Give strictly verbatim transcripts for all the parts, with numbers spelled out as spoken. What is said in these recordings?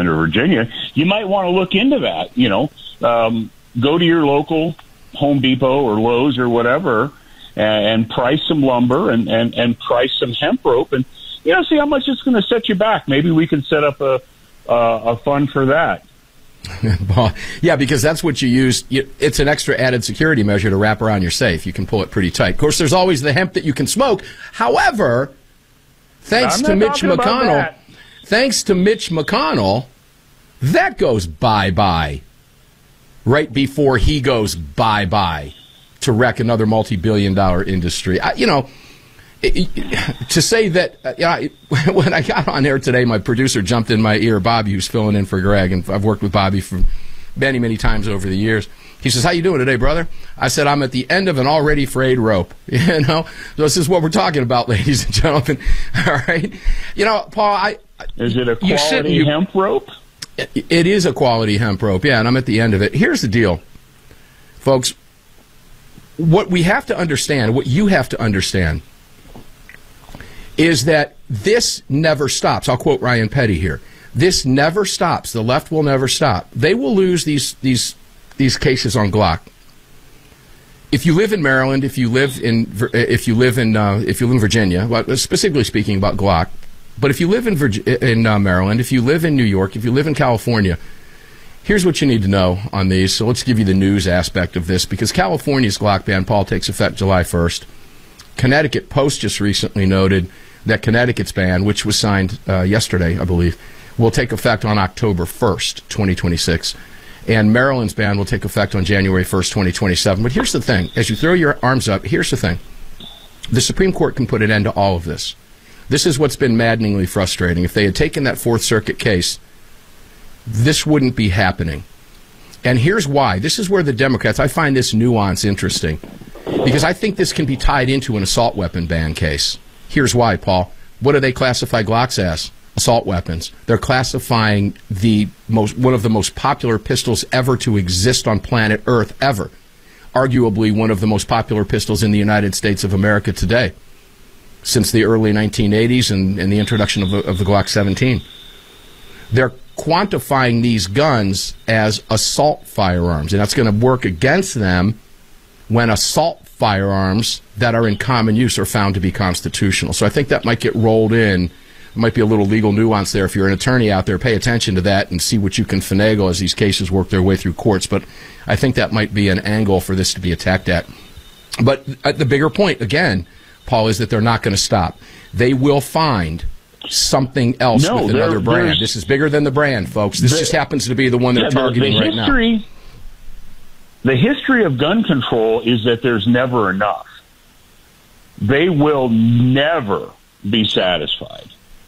Maryland or Virginia, you might want to look into that. You know, um, go to your local Home Depot or Lowe's or whatever and, and price some lumber and, and, and price some hemp rope and, you know, see how much it's going to set you back. Maybe we can set up a, uh, a fund for that. Yeah, because that's what you use. It's an extra added security measure to wrap around your safe. You can pull it pretty tight. Of course, there's always the hemp that you can smoke. However, thanks to Mitch McConnell, thanks to Mitch McConnell, that goes bye-bye right before he goes bye-bye to wreck another multi-billion dollar industry. I, you know, it, it, to say that, uh, you know, when I got on air today, my producer jumped in my ear, Bobby, who's filling in for Greg, and I've worked with Bobby for many, many times over the years. He says, how you doing today, brother? I said, I'm at the end of an already frayed rope. You know, so this is what we're talking about, ladies and gentlemen. All right. You know, Paul, I... Is it a quality you, hemp rope? It, it is a quality hemp rope, yeah, and I'm at the end of it. Here's the deal, folks. What we have to understand, what you have to understand, is that this never stops. I'll quote Ryan Petty here. This never stops. The left will never stop. They will lose these these these cases on Glock. If you live in Maryland, if you live in if you live in uh, if you live in Virginia, well, specifically speaking about Glock, but if you live in Virg- in uh, Maryland, if you live in New York, if you live in California, here's what you need to know on these. So let's give you the news aspect of this, because California's Glock ban, Paul, takes effect July first. Connecticut Post just recently noted that Connecticut's ban, which was signed uh, yesterday, I believe, will take effect on October first, twenty twenty-six. And Maryland's ban will take effect on January first, twenty twenty-seven. But here's the thing. As you throw your arms up, here's the thing. The Supreme Court can put an end to all of this. This is what's been maddeningly frustrating. If they had taken that Fourth Circuit case, this wouldn't be happening. And here's why. This is where the Democrats, I find this nuance interesting, because I think this can be tied into an assault weapon ban case. Here's why, Paul. What do they classify Glocks as? Assault weapons. They're classifying the most, one of the most popular pistols ever to exist on planet Earth, ever. Arguably one of the most popular pistols in the United States of America today, since the early nineteen eighties and, and the introduction of, of the Glock seventeen. They're quantifying these guns as assault firearms, and that's going to work against them when assault firearms that are in common use are found to be constitutional. So I think that might get rolled in. There might be a little legal nuance there. If you're an attorney out there, pay attention to that and see what you can finagle as these cases work their way through courts. But I think that might be an angle for this to be attacked at. But the bigger point, again, Paul, is that they're not going to stop. They will find something else no, with another brand. This is bigger than the brand, folks. This the, just happens to be the one they're yeah, targeting the, the history, right now. The history of gun control is that there's never enough. They will never be satisfied.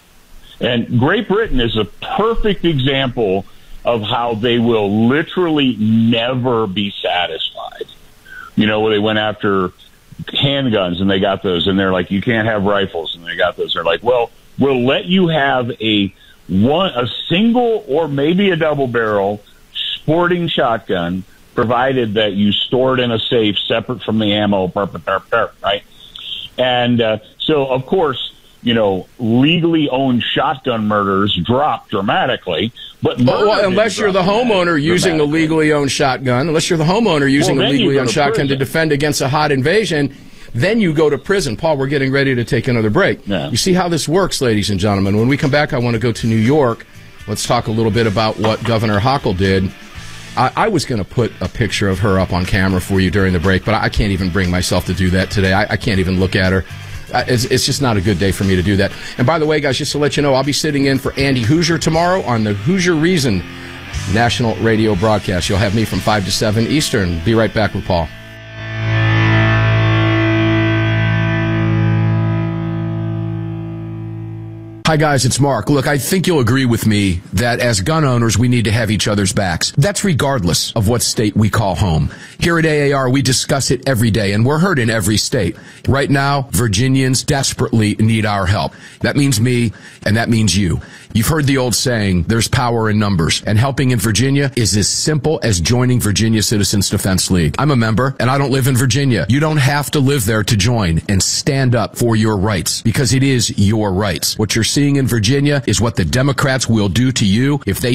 And Great Britain is a perfect example of how they will literally never be satisfied. You know, where they went after handguns and they got those, and they're like, you can't have rifles, and they got those. They're like, well, we'll let you have a one, a single or maybe a double barrel sporting shotgun, provided that you store it in a safe separate from the ammo, right? And uh, so, of course, you know, legally owned shotgun murders drop dramatically. But well, unless you're the homeowner using a legally owned shotgun, unless you're the homeowner using well, a legally owned shotgun to defend against a hot invasion, then you go to prison. Paul, we're getting ready to take another break. Yeah. You see how this works, ladies and gentlemen. When we come back, I want to go to New York. Let's talk a little bit about what Governor Hochul did. I, I was going to put a picture of her up on camera for you during the break, but I can't even bring myself to do that today. I, I can't even look at her. Uh, it's, it's just not a good day for me to do that. And by the way, guys, just to let you know, I'll be sitting in for Andy Hoosier tomorrow on the Hoosier Reason national radio broadcast. You'll have me from five to seven Eastern. Be right back with Paul. Hi, guys, it's Mark. Look, I think you'll agree with me that as gun owners, we need to have each other's backs. That's regardless of what state we call home. Here at A A R, we discuss it every day, and we're heard in every state. Right now, Virginians desperately need our help. That means me, and that means you. You've heard the old saying, there's power in numbers, and helping in Virginia is as simple as joining Virginia Citizens Defense League. I'm a member, and I don't live in Virginia. You don't have to live there to join and stand up for your rights, because it is your rights. What you're seeing in Virginia is what the Democrats will do to you if they